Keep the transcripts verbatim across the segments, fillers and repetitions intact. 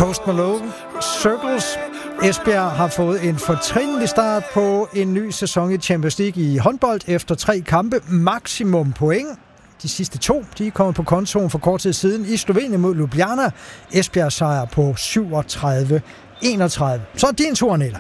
Post Malone, Circles. Esbjerg har fået en fortrinlig start på en ny sæson i Champions League i håndbold efter tre kampe. Maksimum point. De sidste to, de er kommet på kontoen for kort tid siden i Slovenien mod Ljubljana. Esbjerg sejr på syvogtredive enogtredive. Så er din tur, Nella.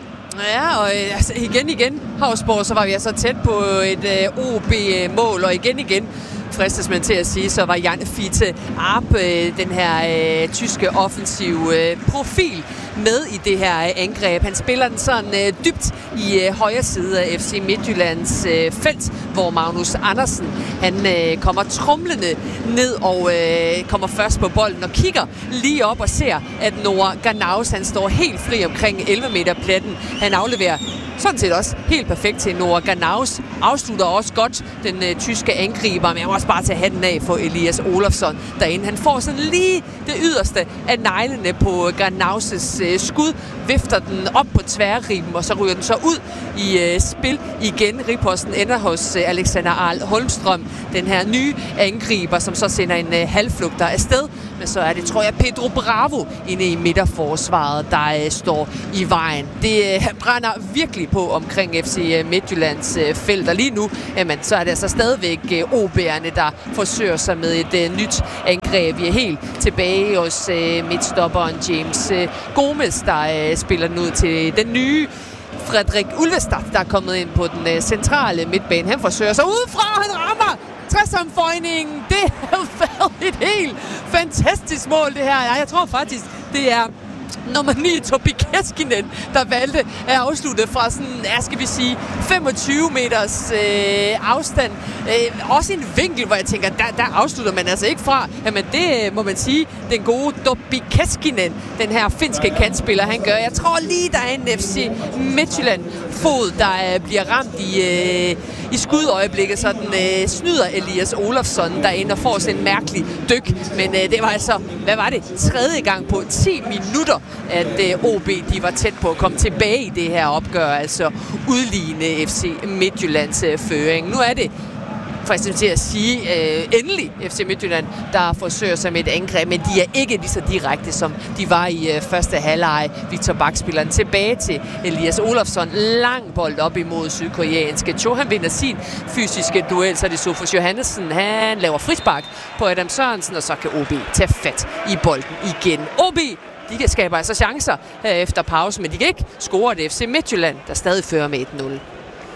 Ja, og altså, igen igen, Havsborg, så var vi altså tæt på et uh, O B-mål, og igen igen fristes man til at sige, så var Jan Fiete Arp, den her øh, tyske offensive øh, profil, med i det her øh, angreb. Han spiller den sådan øh, dybt i øh, højre side af F C Midtjyllands øh, felt, hvor Magnus Andersen, han øh, kommer tromlende ned og øh, kommer først på bolden og kigger lige op og ser, at Noah Ganaus, han står helt fri omkring elleve meter pletten. Han afleverer sådan set også helt perfekt til Noah Ganaus. Afslutter også godt den øh, tyske angriber, men jeg må også bare tage hatten af for Elias Olofsson derinde. Han får sådan lige det yderste af neglene på Ganaus' øh, skud, vifter den op på tværriben, og så ryger den så ud i øh, spil igen. Riposten ender hos øh, Alexander Arl Holmstrøm, den her nye angriber, som så sender en øh, halvflugter afsted. Men så er det, tror jeg, Pedro Bravo inde i midterforsvaret, der øh, står i vejen. Det øh, brænder virkelig på omkring F C Midtjyllands øh, felt, og lige nu, jamen, så er det altså stadigvæk øh, O B'erne, der forsøger sig med et øh, nyt angreb. Vi er helt tilbage hos øh, midtstopperen James øh, Gomes, der øh, spiller den ud til den nye Frederik Ulvestad, der er kommet ind på den øh, centrale midtbane. Han forsøger sig udefra, han rammer træsomføjningen. Det har været et helt fantastisk mål, det her. Jeg tror faktisk, det er nummer ni, Topi Keskinen, der valgte at afslutte fra sådan, ja, skal vi sige, femogtyve meters øh, afstand. Øh, også en vinkel, hvor jeg tænker, der, der afslutter man altså ikke fra. Jamen det må man sige, den gode Topi Keskinen, den her finske kantspiller, han gør. Jeg tror lige, der er en F C Midtjylland fod, der øh, bliver ramt i, øh, i skudøjeblikket, så den øh, snyder Elias Olofsson derinde og får sådan en mærkelig dyk. Men øh, det var altså, hvad var det, tredje gang på ti minutter, at øh, O B de var tæt på at komme tilbage i det her opgør, altså udligne F C Midtjyllands øh, føring. Nu er det faktisk til at sige øh, endelig F C Midtjylland, der forsøger sig med et angreb, men de er ikke lige så direkte, som de var i øh, første halvleg. Victor Bak spiller den tilbage til Elias Olofsson. Lang bold op imod sydkoreanske Cho. Han vinder sin fysiske duel, så det er Sofus Johannessen. Han laver frispark på Adam Sørensen, og så kan O B tage fat i bolden igen. O B, de kan skabe altså chancer her efter pause, men de kan ikke score det F C Midtjylland, der stadig fører med et nul.